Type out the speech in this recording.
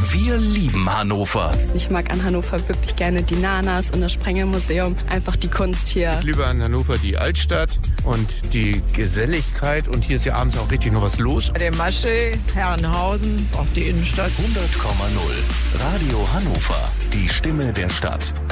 Wir lieben Hannover. Ich mag an Hannover wirklich gerne die Nanas und das Sprengelmuseum. Einfach die Kunst hier. Ich liebe an Hannover die Altstadt und die Geselligkeit. Und hier ist ja abends auch richtig noch was los. Der Masche, Herrenhausen, auch die Innenstadt. 100,0 Radio Hannover. Die Stimme der Stadt.